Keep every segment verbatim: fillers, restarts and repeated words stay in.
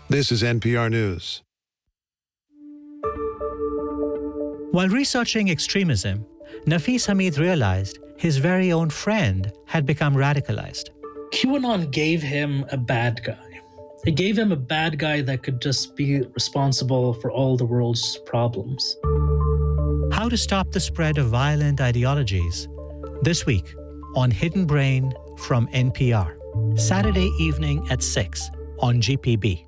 This is N P R News. While researching extremism, Nafis Hamid realized his very own friend had become radicalized. QAnon gave him a bad guy. It gave him a bad guy that could just be responsible for all the world's problems. How to stop the spread of violent ideologies. This week on Hidden Brain from N P R. Saturday evening at six on G P B.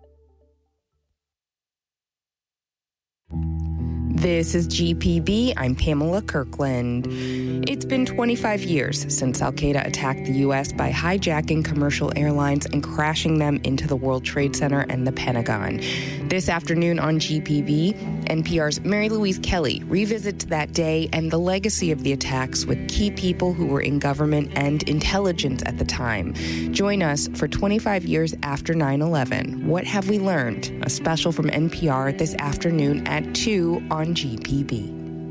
This is G P B. I'm Pamela Kirkland. It's been twenty-five years since Al-Qaeda attacked the U S by hijacking commercial airlines and crashing them into the World Trade Center and the Pentagon. This afternoon on G P B, N P R's Mary Louise Kelly revisits that day and the legacy of the attacks with key people who were in government and intelligence at the time. Join us for twenty-five years after nine eleven. What have we learned? A special from N P R this afternoon at two on G P B.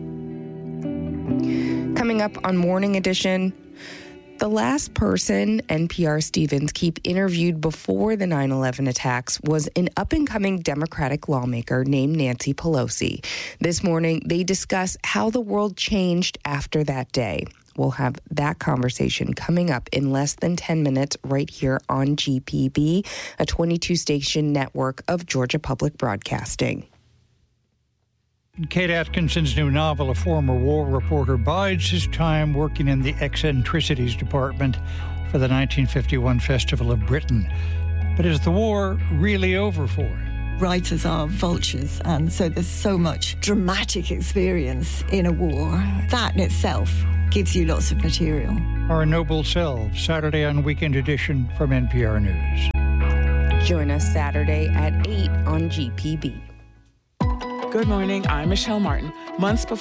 Coming up on Morning Edition, the last person N P R Stevens Keep interviewed before the nine eleven attacks was an up-and-coming Democratic lawmaker named Nancy Pelosi. This morning, they discuss how the world changed after that day. We'll have that conversation coming up in less than ten minutes right here on G P B, a twenty-two station network of Georgia Public Broadcasting. Kate Atkinson's new novel, a former war reporter, bides his time working in the eccentricities department for the nineteen fifty-one Festival of Britain. But is the war really over for him? Writers are vultures, and so there's so much dramatic experience in a war. That in itself gives you lots of material. Our Noble Selves, Saturday on Weekend Edition from N P R News. Join us Saturday at eight on G P B. Good morning, I'm Michelle Martin. Months before